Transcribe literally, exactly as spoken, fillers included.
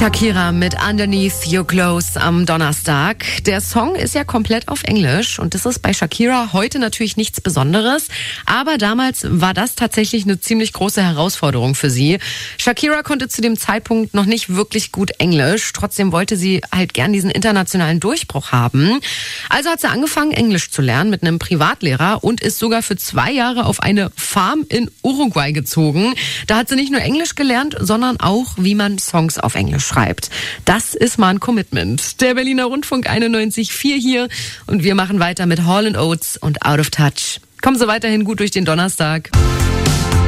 Shakira mit Underneath Your Clothes am Donnerstag. Der Song ist ja komplett auf Englisch und das ist bei Shakira heute natürlich nichts Besonderes. Aber damals war das tatsächlich eine ziemlich große Herausforderung für sie. Shakira konnte zu dem Zeitpunkt noch nicht wirklich gut Englisch. Trotzdem wollte sie halt gern diesen internationalen Durchbruch haben. Also hat sie angefangen, Englisch zu lernen mit einem Privatlehrer und ist sogar für zwei Jahre auf eine Farm in Uruguay gezogen. Da hat sie nicht nur Englisch gelernt, sondern auch, wie man Songs auf Englisch schreibt. Das ist mal ein Commitment. Der Berliner Rundfunk einundneunzig Komma vier hier und wir machen weiter mit Hall and Oates und Out of Touch. Kommen Sie weiterhin gut durch den Donnerstag.